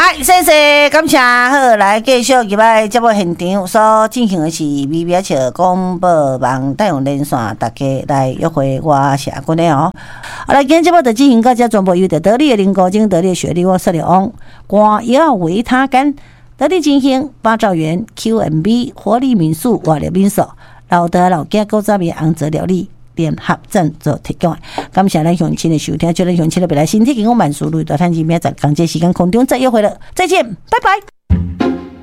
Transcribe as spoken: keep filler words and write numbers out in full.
来，谢谢，感谢。好，来继续入来节目现场所进行的是微微笑广播网带用连线，大家来约会我社群的哦。好，来今天节目就进行到这全部由得力的林国精、得力的雪莉、我色流翁、光耀维他干、得力金星、八兆元、Q M B、活力民宿、瓦力民宿、老德老家古早味红泽料理联合赞助提供。感谢咱乡亲的收听，祝咱乡亲的未来身体健康万事如意，大赚钱，明仔载同这时间空中再约会了，再见，拜拜。